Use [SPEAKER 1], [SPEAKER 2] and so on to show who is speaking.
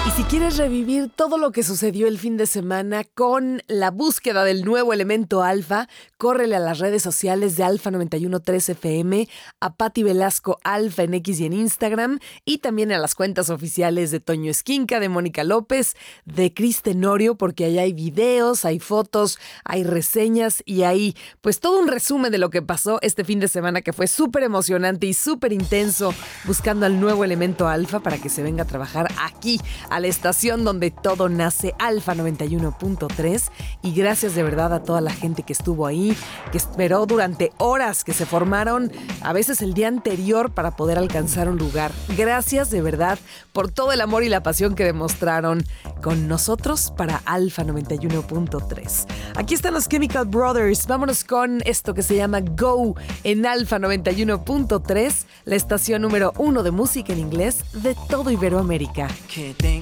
[SPEAKER 1] Y si quieres revivir todo lo que sucedió el fin de semana con la búsqueda del nuevo elemento alfa, córrele a las redes sociales de Alfa 91.3 FM, a Patti Velasco Alfa en X y en Instagram, y también a las cuentas oficiales de Toño Esquinca, de Mónica López, de Cris Tenorio, porque allá hay videos, hay fotos, hay reseñas y hay pues todo un resumen de lo que pasó este fin de semana, que fue súper emocionante y súper intenso, buscando al nuevo elemento alfa para que se venga a trabajar aquí, a la estación donde todo nace, Alfa 91.3. Y gracias de verdad a toda la gente que estuvo ahí, que esperó durante horas, que se formaron a veces el día anterior para poder alcanzar un lugar. Gracias de verdad por todo el amor y la pasión que demostraron con nosotros para Alfa 91.3. Aquí están los Chemical Brothers. Vámonos con esto que se llama Go en Alfa 91.3, la estación número 1 de música en inglés de todo Iberoamérica.
[SPEAKER 2] Can't think